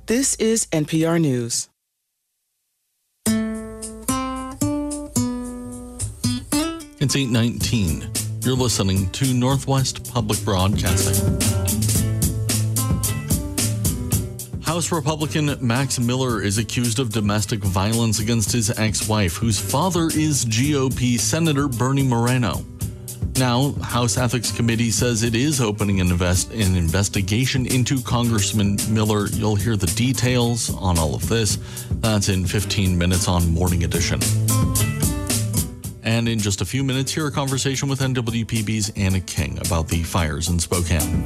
This is NPR News. It's 8:19. You're listening to Northwest Public Broadcasting. House Republican Max Miller is accused of domestic violence against his ex-wife, whose father is GOP Senator Bernie Moreno. Now, House Ethics Committee says it is opening an investigation into Congressman Miller. You'll hear the details on all of this. That's in 15 minutes on Morning Edition. And in just a few minutes, hear a conversation with NWPB's Anna King about the fires in Spokane.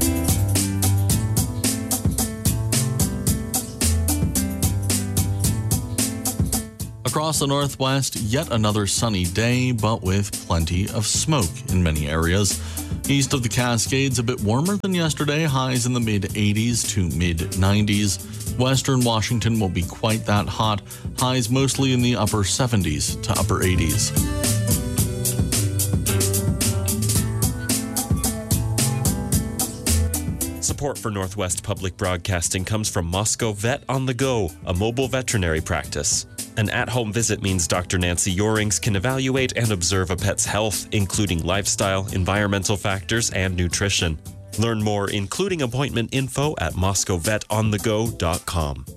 Across the Northwest, yet another sunny day, but with plenty of smoke in many areas. East of the Cascades, a bit warmer than yesterday, highs in the mid-80s to mid-90s. Western Washington won't be quite that hot, highs mostly in the upper 70s to upper 80s. Support for Northwest Public Broadcasting comes from Moscow Vet on the Go, a mobile veterinary practice. An at-home visit means Dr. Nancy Yorings can evaluate and observe a pet's health, including lifestyle, environmental factors, and nutrition. Learn more, including appointment info, at moscowvetonthego.com.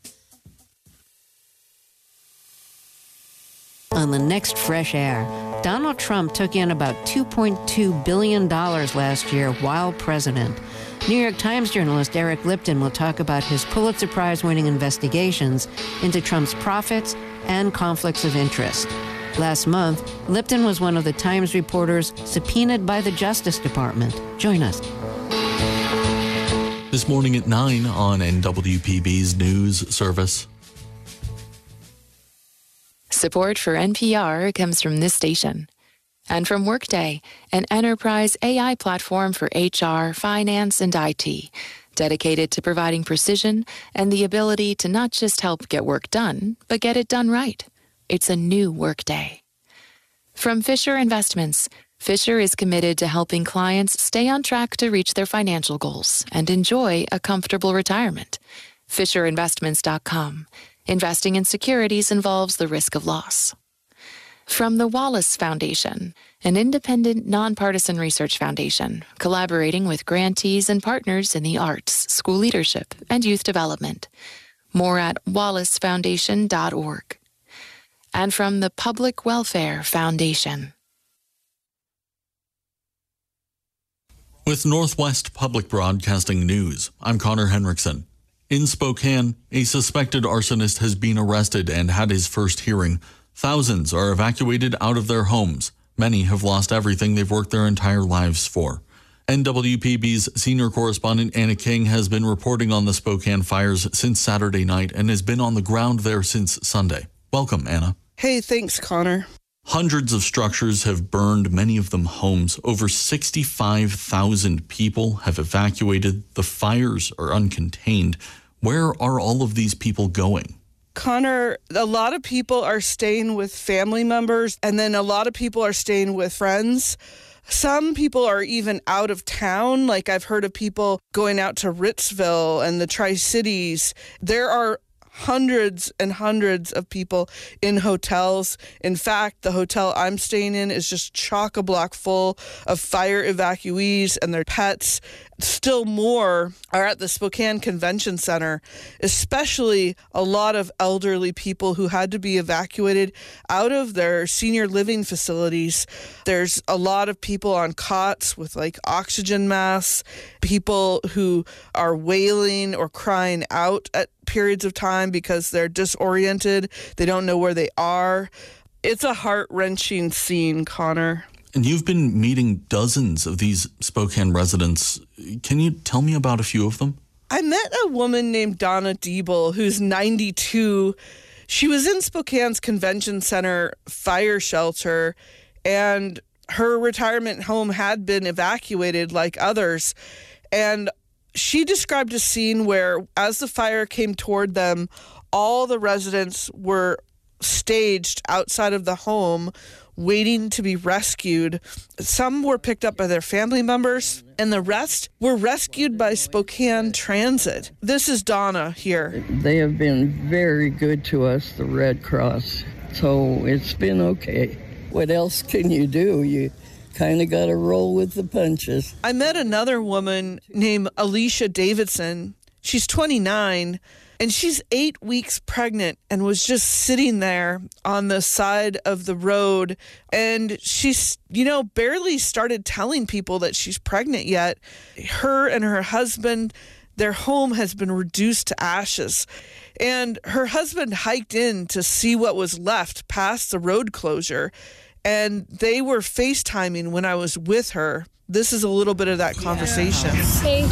On the next Fresh Air, Donald Trump took in about $2.2 billion last year while president. New York Times journalist Eric Lipton will talk about his Pulitzer Prize-winning investigations into Trump's profits and conflicts of interest. Last month, Lipton was one of the Times reporters subpoenaed by the Justice Department. Join us. This morning at 9 on NWPB's News Service. Support for NPR comes from this station. And from Workday, an enterprise AI platform for HR, finance, and IT, dedicated to providing precision and the ability to not just help get work done, but get it done right. It's a new Workday. From Fisher Investments, Fisher is committed to helping clients stay on track to reach their financial goals and enjoy a comfortable retirement. FisherInvestments.com. Investing in securities involves the risk of loss. From the Wallace Foundation, an independent, nonpartisan research foundation collaborating with grantees and partners in the arts, school leadership, and youth development. More at wallacefoundation.org. And from the Public Welfare Foundation. With Northwest Public Broadcasting News, I'm Connor Henriksen. In Spokane, a suspected arsonist has been arrested and had his first hearing. Thousands are evacuated out of their homes. Many have lost everything they've worked their entire lives for. NWPB's senior correspondent Anna King has been reporting on the Spokane fires since Saturday night and has been on the ground there since Sunday. Welcome, Anna. Hey, thanks, Connor. Hundreds of structures have burned, many of them homes. Over 65,000 people have evacuated. The fires are uncontained. Where are all of these people going? Connor, a lot of people are staying with family members, and then a lot of people are staying with friends. Some people are even out of town. Like I've heard of people going out to Ritzville and the Tri-Cities. There are hundreds and hundreds of people in hotels. In fact, the hotel I'm staying in is just chock-a-block full of fire evacuees and their pets. Still more are at the Spokane Convention Center, especially a lot of elderly people who had to be evacuated out of their senior living facilities. There's a lot of people on cots with like oxygen masks, people who are wailing or crying out at periods of time because they're disoriented. They don't know where they are. It's a heart-wrenching scene, Connor. And you've been meeting dozens of these Spokane residents. Can you tell me about a few of them? I met a woman named Donna Diebel, who's 92. She was in Spokane's Convention Center fire shelter, and her retirement home had been evacuated like others. And she described a scene where, as the fire came toward them, all the residents were staged outside of the home waiting to be rescued. Some were picked up by their family members, and the rest were rescued by Spokane Transit. This is Donna here. They have been very good to us, the Red Cross, so it's been okay. What else can you do? You kind of got to roll with the punches. I met another woman named Alicia Davidson. She's 29. And she's 8 weeks pregnant and was just sitting there on the side of the road. And she's, barely started telling people that she's pregnant yet. Her and her husband, their home has been reduced to ashes. And her husband hiked in to see what was left past the road closure. And they were FaceTiming when I was with her. This is a little bit of that conversation. Hey.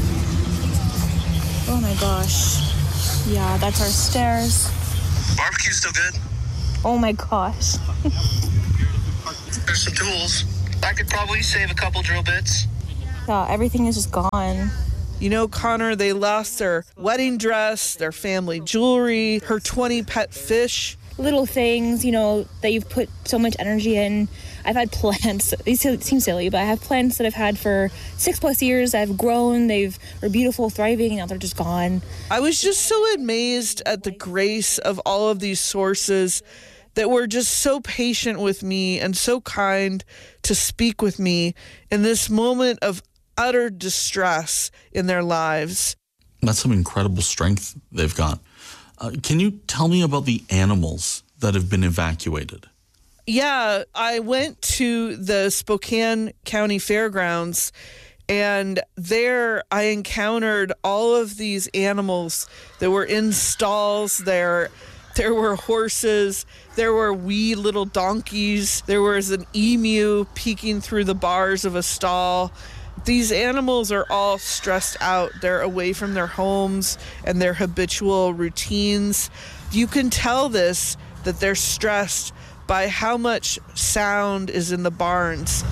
Oh my gosh. Yeah, that's our stairs. Barbecue's still good. Oh my gosh. There's some tools. I could probably save a couple drill bits. Yeah, everything is just gone. Connor, they lost their wedding dress, their family jewelry, her 20 pet fish. Little things, that you've put so much energy in. I've had plants, these seem silly, but I have plants that I've had for 6+ years. I've grown, were beautiful, thriving, and now they're just gone. I was just so amazed at the grace of all of these sources that were just so patient with me and so kind to speak with me in this moment of utter distress in their lives. That's some incredible strength they've got. Can you tell me about the animals that have been evacuated? Yeah, I went to the Spokane County Fairgrounds, and there I encountered all of these animals that were in stalls there. There were horses, there were wee little donkeys, there was an emu peeking through the bars of a stall. These animals are all stressed out. They're away from their homes and their habitual routines. You can tell that they're stressed by how much sound is in the barns.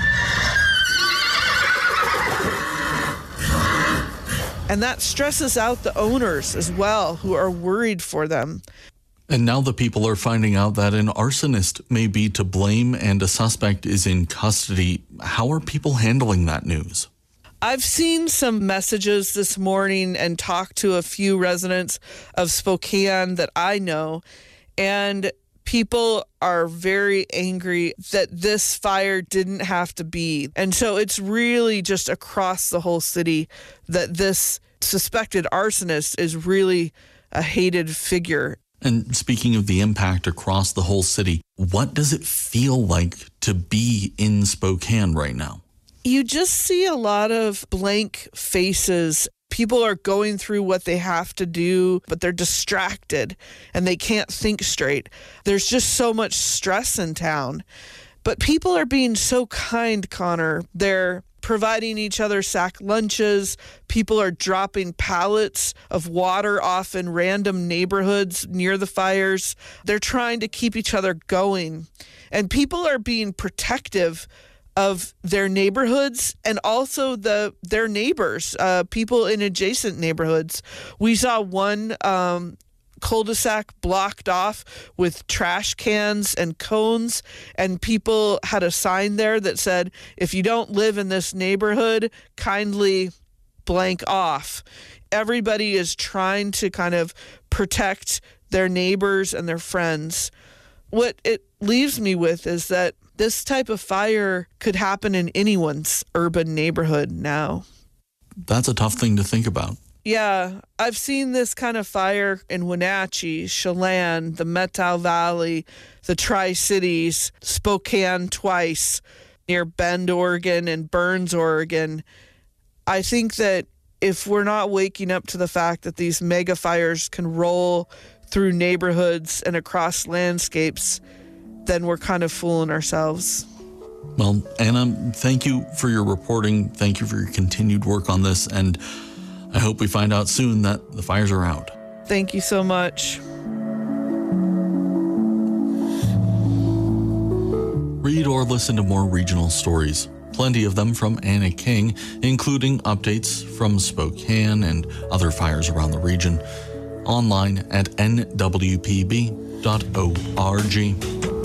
And that stresses out the owners as well, who are worried for them. And now the people are finding out that an arsonist may be to blame and a suspect is in custody. How are people handling that news? I've seen some messages this morning and talked to a few residents of Spokane that I know, and people are very angry that this fire didn't have to be. And so it's really just across the whole city that this suspected arsonist is really a hated figure. And speaking of the impact across the whole city, what does it feel like to be in Spokane right now? You just see a lot of blank faces. People are going through what they have to do, but they're distracted and they can't think straight. There's just so much stress in town. But people are being so kind, Connor. They're providing each other sack lunches. People are dropping pallets of water off in random neighborhoods near the fires. They're trying to keep each other going. And people are being protective of their neighborhoods and also their neighbors, people in adjacent neighborhoods. We saw one cul-de-sac blocked off with trash cans and cones, and people had a sign there that said, if you don't live in this neighborhood, kindly blank off. Everybody is trying to kind of protect their neighbors and their friends. What it leaves me with is that this type of fire could happen in anyone's urban neighborhood now. That's a tough thing to think about. Yeah, I've seen this kind of fire in Wenatchee, Chelan, the Methow Valley, the Tri-Cities, Spokane twice, near Bend, Oregon, and Burns, Oregon. I think that if we're not waking up to the fact that these mega fires can roll through neighborhoods and across landscapes, then we're kind of fooling ourselves. Well, Anna, thank you for your reporting. Thank you for your continued work on this. And I hope we find out soon that the fires are out. Thank you so much. Read or listen to more regional stories. Plenty of them from Anna King, including updates from Spokane and other fires around the region. Online at nwpb.org.